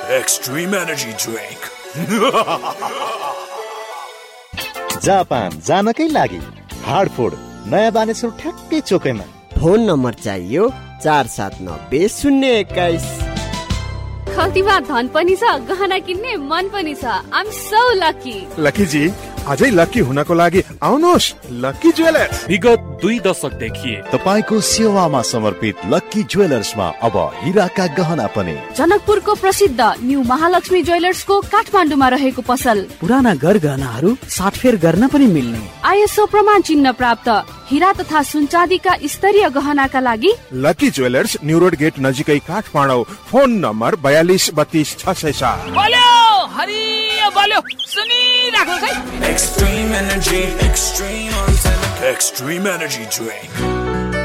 Extreme Energy Drink. Japan जानकै लागि हार्डफोर्ड नयाँ बानेश्वर ठ्याक्कै चोकैमा। फोन नम्बर चाहियो 479021। खल्तीमा धन पनि छ, गहना किन्ने मन पनि छ। आइ एम सो लकी। लकी जी, अझै लकी हुनको लागि आउनुहोस् लकी ज्वेलर्स। विगत 2 दशकदेखि तपाईको सेवामा समर्पित लकी ज्वेलर्समा अब हीराका गहना पनि। जनकपुरको प्रसिद्ध न्यू महालक्ष्मी ज्वेलर्सको काठमाडौँमा रहेको पसल। पुराना गरगहनाहरू साटफेर गर्न पनि मिल्ने। आइएसओ प्रमाण चिन्ह प्राप्त हीरा तथा सुनचाँदीका स्तरीय गहनाका लागि lucky jewellers, new road get नजिकै काठमाडौँ। फोन नम्बर 4232 बोल्यो हरियो बोल्यो सुनिराख्नुहोस् है। Extreme Energy Drink.